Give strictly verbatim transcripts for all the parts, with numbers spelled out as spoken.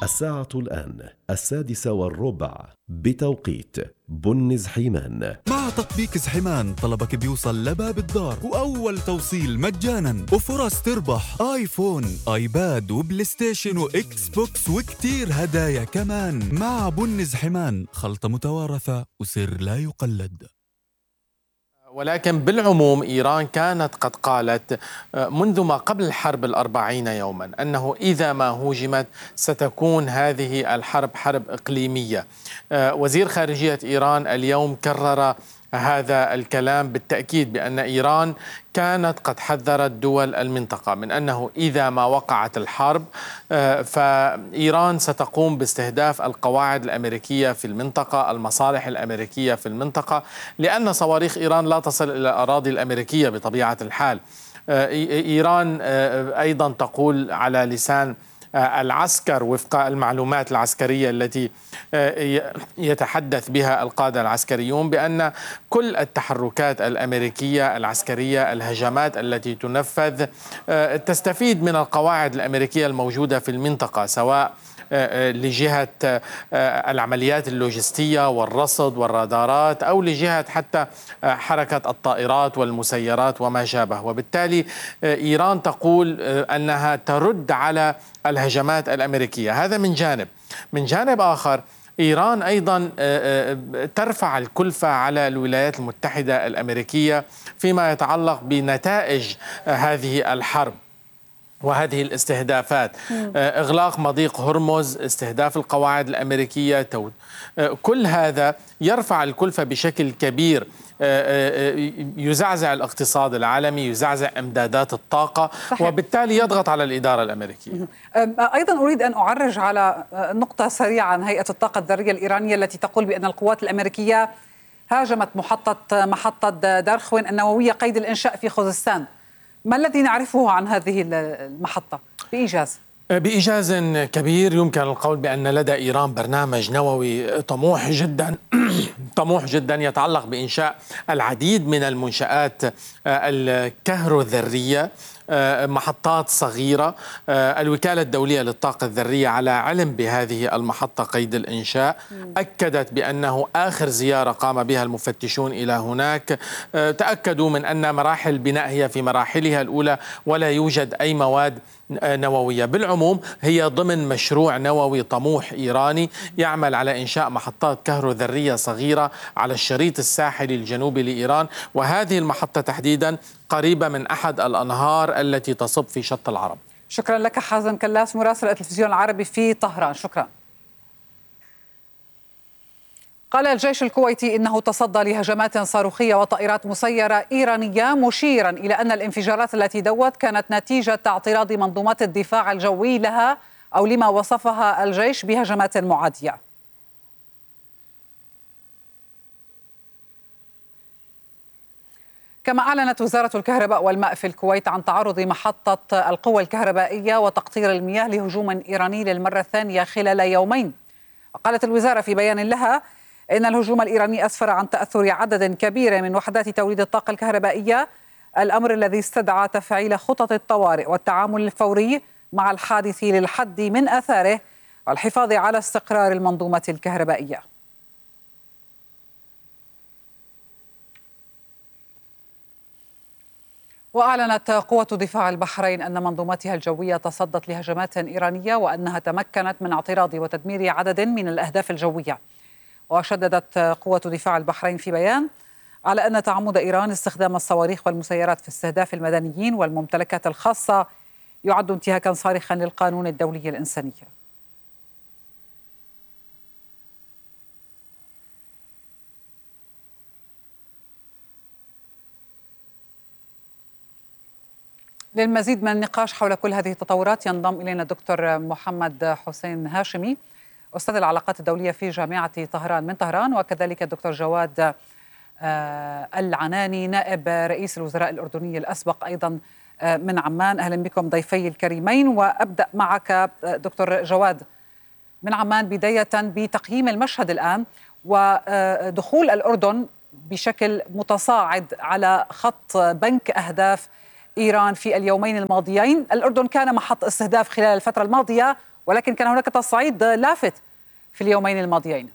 الساعة الآن السادسة والربع بتوقيت بن زحيمان. مع تطبيق زحيمان طلبك بيوصل لباب الدار وأول توصيل مجانا وفرص تربح آيفون آيباد وبلاي ستيشن وإكس بوكس وكتير هدايا كمان. مع بن زحيمان خلطة متوارثة وسر لا يقلد. ولكن بالعموم إيران كانت قد قالت منذ ما قبل الحرب الأربعين يوما أنه إذا ما هوجمت ستكون هذه الحرب حرب إقليمية. وزير خارجية إيران اليوم كرر هذا الكلام بالتأكيد بأن إيران كانت قد حذرت دول المنطقة من أنه إذا ما وقعت الحرب فإيران ستقوم باستهداف القواعد الأمريكية في المنطقة، المصالح الأمريكية في المنطقة، لأن صواريخ إيران لا تصل إلى الأراضي الأمريكية بطبيعة الحال. إيران أيضا تقول على لسان العسكر وفق المعلومات العسكرية التي يتحدث بها القادة العسكريون بأن كل التحركات الأمريكية العسكرية، الهجمات التي تنفذ تستفيد من القواعد الأمريكية الموجودة في المنطقة، سواء لجهة العمليات اللوجستية والرصد والرادارات أو لجهة حتى حركة الطائرات والمسيرات وما شابه. وبالتالي إيران تقول أنها ترد على الهجمات الأمريكية. هذا من جانب. من جانب آخر إيران أيضا ترفع الكلفة على الولايات المتحدة الأمريكية فيما يتعلق بنتائج هذه الحرب وهذه الاستهدافات. إغلاق مضيق هرمز، استهداف القواعد الأمريكية، كل هذا يرفع الكلفة بشكل كبير، يزعزع الاقتصاد العالمي، يزعزع امدادات الطاقة، صحيح. وبالتالي يضغط على الإدارة الأمريكية. أيضا أريد أن أعرج على نقطة سريعة عن هيئة الطاقة الذرية الإيرانية التي تقول بأن القوات الأمريكية هاجمت محطة محطة دارخوين النووية قيد الإنشاء في خوزستان. ما الذي نعرفه عن هذه المحطة بإيجاز؟ بإيجاز كبير يمكن القول بأن لدى إيران برنامج نووي طموح جدا طموح جدا يتعلق بإنشاء العديد من المنشآت الكهروذرية، محطات صغيرة. الوكالة الدولية للطاقة الذرية على علم بهذه المحطة قيد الإنشاء، أكدت بأنه آخر زيارة قام بها المفتشون إلى هناك تأكدوا من أن مراحل البناء هي في مراحلها الأولى ولا يوجد أي مواد نووية. بالعموم هي ضمن مشروع نووي طموح إيراني يعمل على إنشاء محطات كهروذرية صغيرة على الشريط الساحلي الجنوبي لإيران، وهذه المحطة تحديدا قريبة من أحد الأنهار التي تصب في شط العرب. شكرا لك حازم كلاس مراسل التلفزيون العربي في طهران. شكرا. قال الجيش الكويتي إنه تصدى لهجمات صاروخية وطائرات مسيرة إيرانية، مشيرا إلى أن الانفجارات التي دوت كانت نتيجة اعتراض منظومات الدفاع الجوي لها أو لما وصفها الجيش بهجمات معادية. كما أعلنت وزارة الكهرباء والماء في الكويت عن تعرض محطة القوى الكهربائية وتقطير المياه لهجوم إيراني للمرة الثانية خلال يومين. وقالت الوزارة في بيان لها إن الهجوم الإيراني أسفر عن تأثر عدد كبير من وحدات توليد الطاقة الكهربائية، الأمر الذي استدعى تفعيل خطط الطوارئ والتعامل الفوري مع الحادث للحد من آثاره والحفاظ على استقرار المنظومة الكهربائية. وأعلنت قوة دفاع البحرين أن منظومتها الجوية تصدت لهجمات إيرانية وأنها تمكنت من اعتراض وتدمير عدد من الأهداف الجوية. وشددت قوة دفاع البحرين في بيان على أن تعمد إيران استخدام الصواريخ والمسيرات في استهداف المدنيين والممتلكات الخاصة يعد انتهاكا صارخا للقانون الدولي الإنساني. للمزيد من النقاش حول كل هذه التطورات ينضم إلينا الدكتور محمد حسين هاشمي، أستاذ العلاقات الدولية في جامعة طهران من طهران، وكذلك الدكتور جواد العناني نائب رئيس الوزراء الأردني الأسبق أيضا من عمان. أهلا بكم ضيفي الكريمين. وأبدأ معك دكتور جواد من عمان بداية بتقييم المشهد الآن ودخول الأردن بشكل متصاعد على خط بنك أهداف إيران في اليومين الماضيين. الأردن كان محط استهداف خلال الفترة الماضية ولكن كان هناك تصعيد لافت في اليومين الماضيين.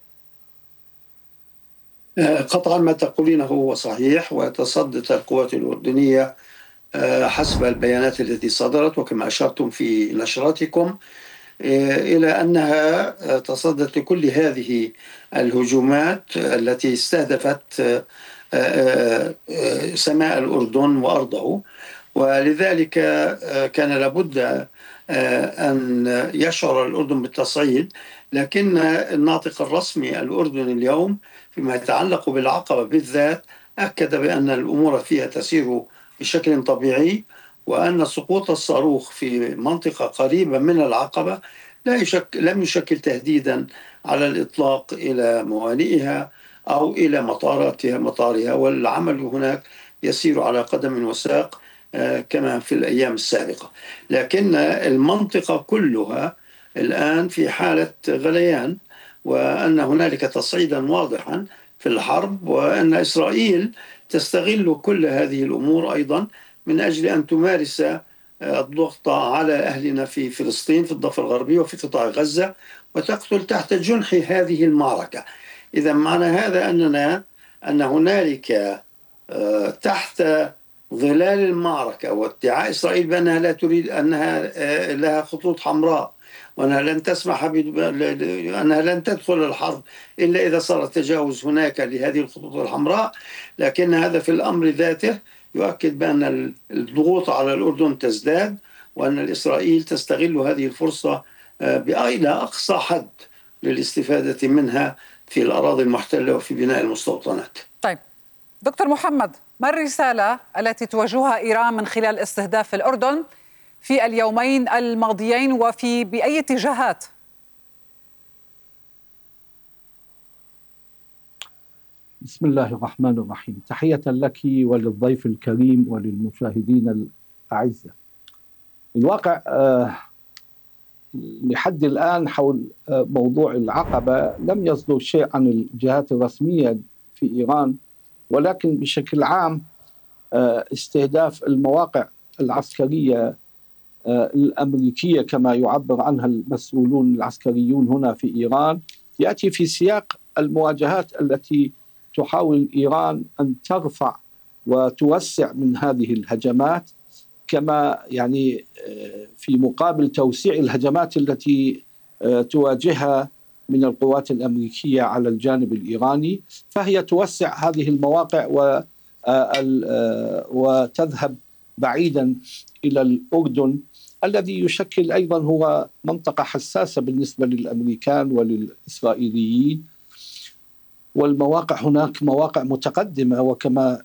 قطعا ما تقولينه هو صحيح، وتصدت القوات الأردنية حسب البيانات التي صدرت وكما أشرتم في نشراتكم إلى أنها تصدت لكل هذه الهجومات التي استهدفت سماء الأردن وأرضه، ولذلك كان لابد أن يشعر الأردن بالتصعيد. لكن الناطق الرسمي الأردني اليوم فيما يتعلق بالعقبة بالذات أكد بأن الأمور فيها تسير بشكل طبيعي، وأن سقوط الصاروخ في منطقة قريبة من العقبة لا يشكل لم يشكل تهديدا على الإطلاق إلى موانئها أو إلى مطاراتها مطارها، والعمل هناك يسير على قدم وساق كما في الأيام السابقة. لكن المنطقة كلها الآن في حالة غليان، وأن هنالك تصعيدا واضحا في الحرب، وأن إسرائيل تستغل كل هذه الأمور أيضا من أجل أن تمارس الضغط على أهلنا في فلسطين في الضفة الغربية وفي قطاع غزة، وتقتل تحت جنح هذه المعركة. إذا معنى هذا أننا أن هنالك تحت ظلال المعركة وادعاء إسرائيل بأنها لا تريد، أنها لها خطوط حمراء وأنها لن تسمح أنها لن تدخل الحرب إلا إذا صار التجاوز هناك لهذه الخطوط الحمراء. لكن هذا في الأمر ذاته يؤكد بأن الضغوط على الأردن تزداد، وأن إسرائيل تستغل هذه الفرصة إلى أقصى حد للاستفادة منها في الأراضي المحتلة وفي بناء المستوطنات. طيب دكتور محمد، ما الرسالة التي تواجهها إيران من خلال استهداف الأردن في اليومين الماضيين وفي بأي اتجاهات؟ بسم الله الرحمن الرحيم. تحية لك وللضيف الكريم وللمشاهدين الأعزة. الواقع آه لحد الآن حول آه موضوع العقبة لم يصدر شيء عن الجهات الرسمية في إيران، ولكن بشكل عام آه استهداف المواقع العسكرية آه الأمريكية كما يعبر عنها المسؤولون العسكريون هنا في إيران يأتي في سياق المواجهات التي تحاول إيران أن ترفع وتوسع من هذه الهجمات، كما يعني في مقابل توسيع الهجمات التي تواجهها من القوات الأمريكية على الجانب الإيراني، فهي توسع هذه المواقع وتذهب بعيدا إلى الأردن الذي يشكل أيضا هو منطقة حساسة بالنسبة للأمريكان وللإسرائيليين. والمواقع هناك مواقع متقدمة، وكما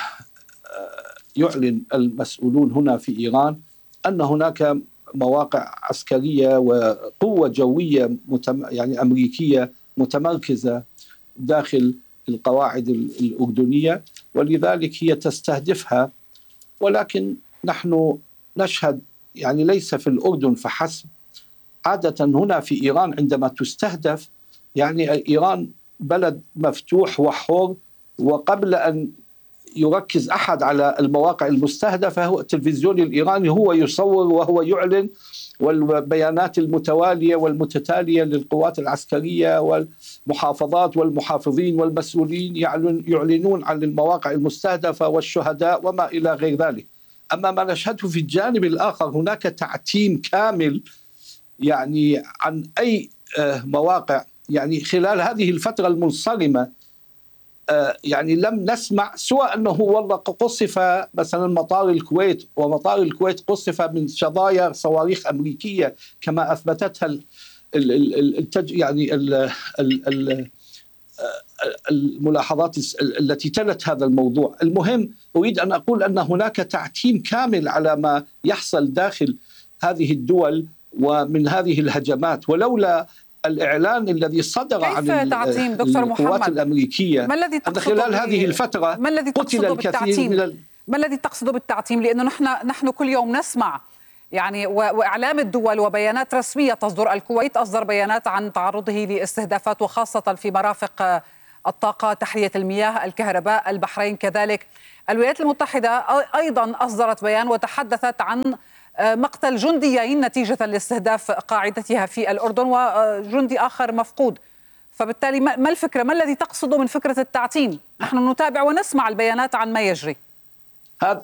يعلن المسؤولون هنا في إيران أن هناك مواقع عسكرية وقوة جوية يعني أمريكية متمركزة داخل القواعد الأردنية، ولذلك هي تستهدفها. ولكن نحن نشهد يعني ليس في الأردن فحسب، عادة هنا في إيران عندما تستهدف يعني إيران بلد مفتوح وحر، وقبل أن يركز أحد على المواقع المستهدفة هو التلفزيون الإيراني هو يصور وهو يعلن، والبيانات المتوالية والمتتالية للقوات العسكرية والمحافظات والمحافظين والمسؤولين يعلنون عن المواقع المستهدفة والشهداء وما إلى غير ذلك. أما ما نشهده في الجانب الآخر هناك تعتيم كامل يعني عن أي مواقع. يعني خلال هذه الفترة المنصرمة يعني لم نسمع سوى أنه والله قصف مثلا مطار الكويت، ومطار الكويت قصف من شظايا صواريخ أمريكية كما أثبتتها ال ال ال يعني ال ال الملاحظات التي تلت هذا الموضوع. المهم أريد أن أقول أن هناك تعتيم كامل على ما يحصل داخل هذه الدول ومن هذه الهجمات، ولولا الإعلان الذي صدر عن تعتيم دكتور القوات محمد الأمريكية ما الذي أن خلال هذه الفترة ما الذي قتل الكثير من ال... ما الذي تقصده بالتعتيم؟ لأنه نحن نحن كل يوم نسمع يعني وإعلام الدول وبيانات رسمية تصدر. الكويت أصدر بيانات عن تعرضه لاستهدافات وخاصة في مرافق الطاقة، تحلية المياه، الكهرباء. البحرين كذلك. الولايات المتحدة أيضا أصدرت بيان وتحدثت عن مقتل جنديين نتيجة لاستهداف قاعدتها في الأردن وجندي آخر مفقود. فبالتالي ما الفكرة؟ ما الذي تقصده من فكرة التعتيم؟ نحن نتابع ونسمع البيانات عن ما يجري. هذا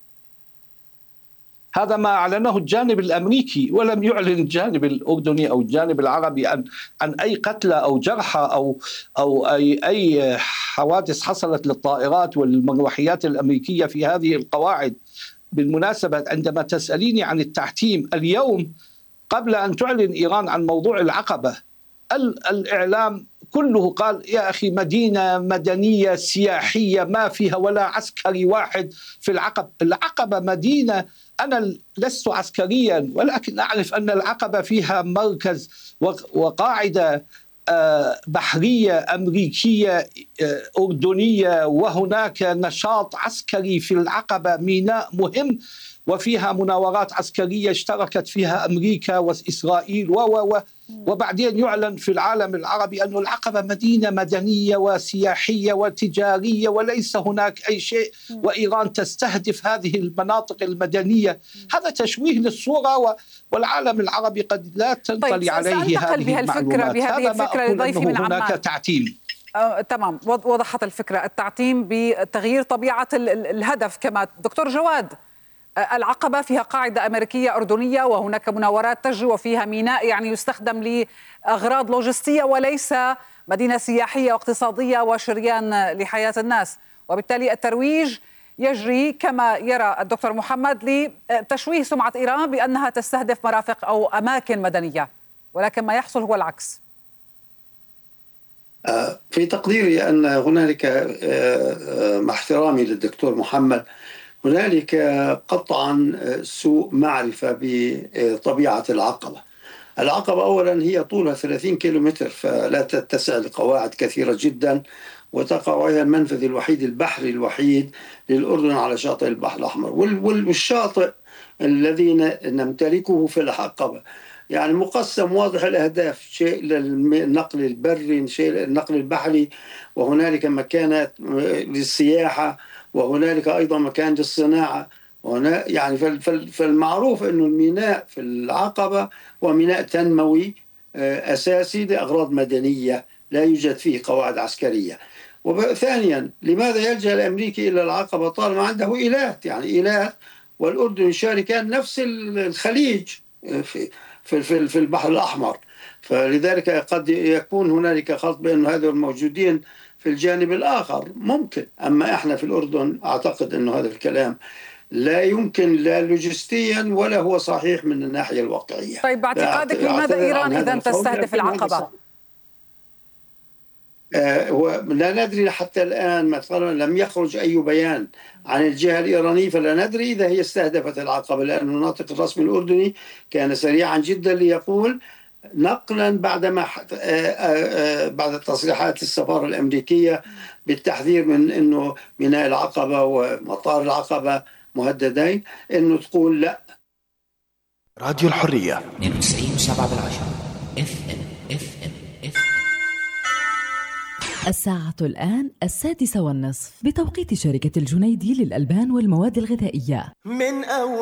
هذا ما أعلنه الجانب الأمريكي، ولم يعلن الجانب الأردني أو الجانب العربي عن عن أي قتلى أو جرحى أو أو أي أي حوادث حصلت للطائرات والمروحيات الأمريكية في هذه القواعد. بالمناسبة، عندما تسأليني عن التعتيم اليوم قبل أن تعلن إيران عن موضوع العقبة، الإعلام كله قال يا أخي مدينة مدنية سياحية ما فيها ولا عسكري واحد في العقبة. العقبة مدينة، أنا لست عسكريا ولكن أعرف أن العقبة فيها مركز وقاعدة بحرية أمريكية أردنية، وهناك نشاط عسكري في العقبة، ميناء مهم وفيها مناورات عسكرية اشتركت فيها أمريكا وإسرائيل و و وبعدين يعلن في العالم العربي أن العقبة مدينة مدنية وسياحية وتجارية وليس هناك أي شيء، وإيران تستهدف هذه المناطق المدنية. هذا تشويه للصورة، والعالم العربي قد لا تنطلي طيب عليه هذه المعلومات. بهذه الفكرة لضيفي من عمان. هناك تعتيم. آه، تمام، وضحت الفكرة. التعتيم بتغيير طبيعة الهدف. كما دكتور جواد، العقبة فيها قاعدة أمريكية أردنية وهناك مناورات تجري وفيها ميناء يعني يستخدم لأغراض لوجستية وليس مدينة سياحية واقتصادية وشريان لحياة الناس، وبالتالي الترويج يجري كما يرى الدكتور محمد لتشويه سمعة إيران بأنها تستهدف مرافق أو أماكن مدنية، ولكن ما يحصل هو العكس. في تقديري أن هنالك، مع احترامي للدكتور محمد، هنالك قطعا سوء معرفة بطبيعة العقبة. العقبة أولا هي طولها ثلاثين كيلومتر، فلا تتسع لقواعد كثيرة جدا، وتقع وهي المنفذ الوحيد البحري الوحيد للأردن على شاطئ البحر الأحمر. والشاطئ الذي نمتلكه في العقبة يعني مقسم واضح الأهداف، شيء للنقل البري، شيء للنقل البحري، وهنالك مكانات للسياحة، وهنالك أيضا مكان للصناعة. وهنا يعني فالمعروف أنه الميناء في العقبة هو ميناء تنموي أساسي لأغراض مدنية، لا يوجد فيه قواعد عسكرية. وثانيا، لماذا يلجأ الأمريكي إلى العقبة طالما عنده إيلات؟ يعني إيلات والأردن يشاركان نفس الخليج في في في البحر الأحمر، فلذلك قد يكون هنالك خلط بأن هذول الموجودين في الجانب الآخر ممكن. أما إحنا في الأردن أعتقد أنه هذا الكلام لا يمكن، لا لوجستيا ولا هو صحيح من الناحية الواقعية. طيب باعتقادك لماذا إيران إذا تستهدف العقبة؟ آه لا ندري حتى الآن، مثلا لم يخرج أي بيان عن الجهة الإيرانية، فلا ندري إذا هي استهدفت العقبة، لأن الناطق الرسمي الأردني كان سريعا جدا ليقول نقلا بعدما بعد تصريحات السفارة الأمريكية بالتحذير من أنه ميناء العقبة ومطار العقبة مهددين، أنه تقول لا. راديو الحرية اثنين وتسعين وسبعة بالعشرة اف ام اف ام اف الساعة الآن السادسة والنصف بتوقيت شركة الجنيدي للألبان والمواد الغذائية. من أول